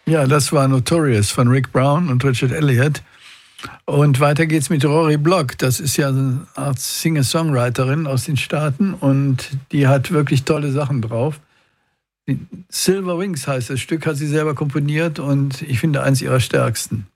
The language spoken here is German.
Ja, das war Notorious von Rick Brown und Richard Elliott. Und weiter geht's mit Rory Block. Das ist ja eine Art Singer-Songwriterin aus den Staaten und die hat wirklich tolle Sachen drauf. Silver Wings heißt das Stück, hat sie selber komponiert und ich finde eins ihrer stärksten.